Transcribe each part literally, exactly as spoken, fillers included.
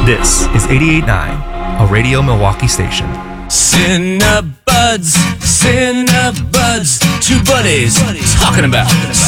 This is eighty-eight point nine, a Radio Milwaukee station. Cinebuds, Cinebuds, two buddies talking about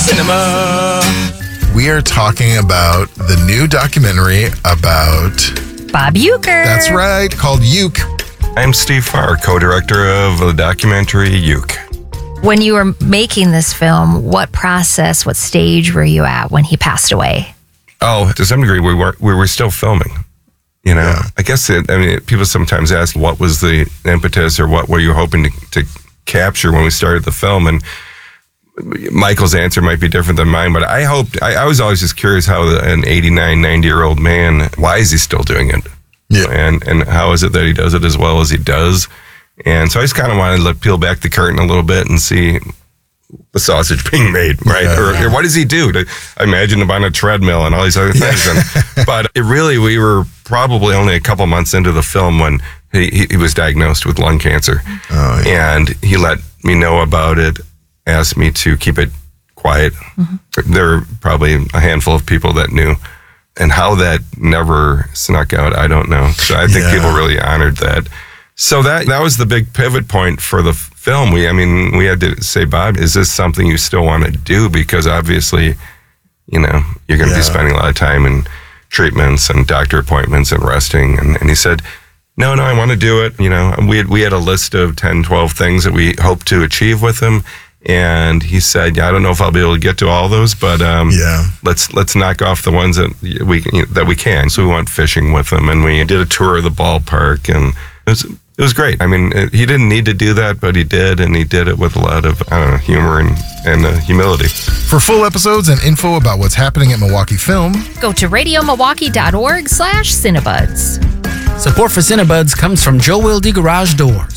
cinema. We are talking about the new documentary about Bob Uecker. That's right, called Uke. I'm Steve Farr, co-director of the documentary Uke. When you were making this film, what process, what stage were you at when he passed away? Oh, to some degree, we were we were still filming. You know, yeah. I guess it, I mean, people sometimes ask what was the impetus or what were you hoping to, to capture when we started the film, and Michael's answer might be different than mine, but I hoped, I, I was always just curious how an eighty-nine, ninety year old man, why is he still doing it? Yeah. And and how is it that he does it as well as he does? And so I just kind of wanted to look, peel back the curtain a little bit and see the sausage being made, right? Yeah. Or, or what does he do? To, I imagine him on a treadmill and all these other things. And, but it really, we were probably only a couple months into the film when he, he, he was diagnosed with lung cancer. Oh, yeah. And he let me know about it, asked me to keep it quiet. Mm-hmm. There were probably a handful of people that knew. And how that never snuck out, I don't know. So I think yeah. people really honored that. So that that was the big pivot point for the film. We, I mean, we had to say, Bob, is this something you still want to do? Because obviously, you know, you're going to yeah. be spending a lot of time in treatments and doctor appointments and resting. And, and he said, no, no, I want to do it. You know, we had, we had a list of ten, twelve things that we hoped to achieve with him. And he said, yeah, I don't know if I'll be able to get to all those, but um, yeah. let's let's knock off the ones that we you know, that we can. So we went fishing with him, and we did a tour of the ballpark, and it was it was great. I mean, it, he didn't need to do that, but he did, and he did it with a lot of I don't know humor and and uh, humility. For full episodes and info about what's happening at Milwaukee Film, go to radiomilwaukee.org slash Cinebuds. Support for Cinebuds comes from Joe Wilde Garage Doors.